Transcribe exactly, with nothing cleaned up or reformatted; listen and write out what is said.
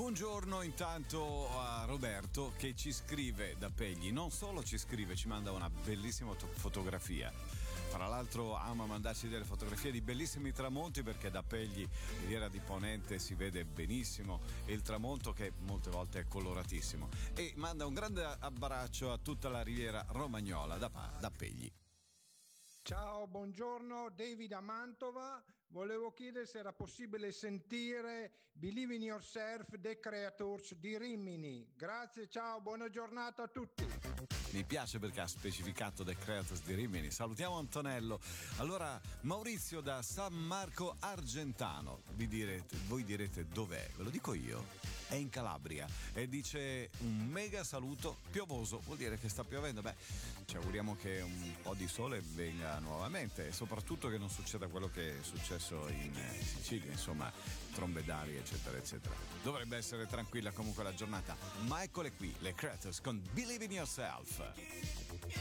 buongiorno intanto a Roberto che ci scrive da Pegli. Non solo ci scrive, ci manda una bellissima to- fotografia. Tra l'altro ama mandarci delle fotografie di bellissimi tramonti, perché da Pegli, Riviera di Ponente, si vede benissimo il tramonto, che molte volte è coloratissimo. E manda un grande abbraccio a tutta la Riviera Romagnola da, da Pegli. Ciao, buongiorno, David a Mantova. Volevo chiedere se era possibile sentire Believe in Yourself, The Creators di Rimini. Grazie, ciao, buona giornata a tutti. Mi piace perché ha specificato The Creators di Rimini. Salutiamo Antonello. Allora, Maurizio da San Marco Argentano. Vi direte, voi direte dov'è? Ve lo dico io. È in Calabria e dice un mega saluto piovoso, vuol dire che sta piovendo. Beh, ci auguriamo che un po' di sole venga nuovamente e soprattutto che non succeda quello che è successo in Sicilia, insomma, trombe d'aria eccetera eccetera. Dovrebbe essere tranquilla comunque la giornata, ma eccole qui le Creators con Believe in Yourself.